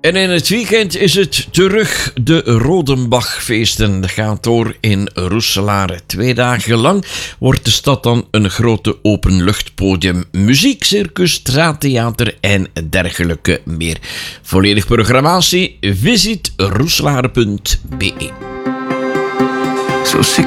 En in het weekend is het terug de Rodenbachfeesten. Dat gaat door in Roeselare. 2 dagen lang wordt de stad dan een grote openluchtpodium. Muziek, circus, straattheater en dergelijke meer. Volledig programmatie, visit roeselare.be.